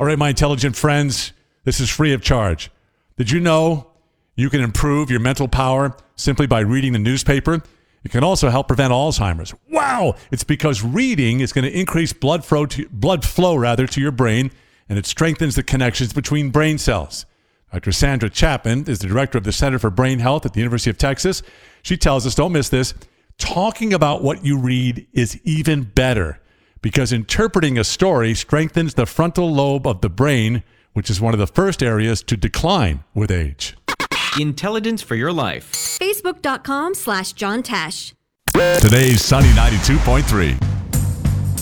All right, my intelligent friends, this is free of charge. Did you know you can improve your mental power simply by reading the newspaper? It can also help prevent Alzheimer's. Wow! It's because reading is going to increase blood flow to your brain, and it strengthens the connections between brain cells. Dr. Sandra Chapman is the director of the Center for Brain Health at the University of Texas. She tells us, don't miss this, talking about what you read is even better because interpreting a story strengthens the frontal lobe of the brain, which is one of the first areas to decline with age. Intelligence for your life. Facebook.com/John Tesh. Today's Sunny 92.3.